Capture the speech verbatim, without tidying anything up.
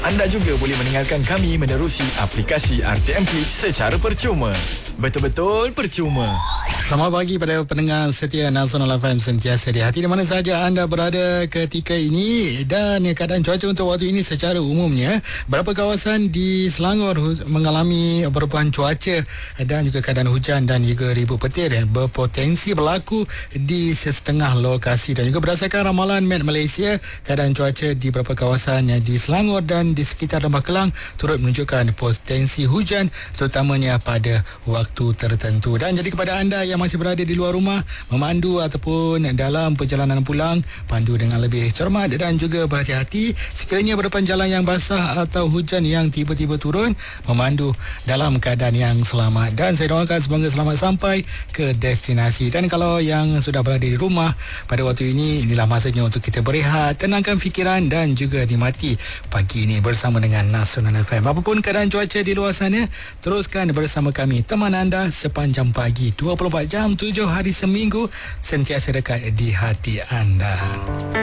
Anda juga boleh mendengarkan kami menerusi aplikasi R T M P secara percuma. Betul-betul percuma. Selamat pagi pada pendengar setia Nasional F M sentiasa di hati di mana sahaja anda berada ketika ini. Dan keadaan cuaca untuk waktu ini secara umumnya, beberapa kawasan di Selangor mengalami perubahan cuaca dan juga keadaan hujan dan juga ribut petir yang berpotensi berlaku di setengah lokasi. Dan juga berdasarkan ramalan Met Malaysia, keadaan cuaca di beberapa kawasan di Selangor dan di sekitar Lembah Kelang turut menunjukkan potensi hujan terutamanya pada waktu tertentu. Dan jadi kepada anda yang masih berada di luar rumah, memandu ataupun dalam perjalanan pulang, pandu dengan lebih cermat dan juga berhati-hati. Sekiranya berdepan jalan yang basah atau hujan yang tiba-tiba turun, memandu dalam keadaan yang selamat. Dan saya doakan semoga selamat sampai ke destinasi. Dan kalau yang sudah berada di rumah pada waktu ini, inilah masanya untuk kita berehat, tenangkan fikiran dan juga nikmati pagi ini bersama dengan Nasional F M. Apapun keadaan cuaca di luar sana, teruskan bersama kami, teman anda sepanjang pagi, dua puluh empat jam, tujuh hari seminggu, sentiasa dekat di hati anda.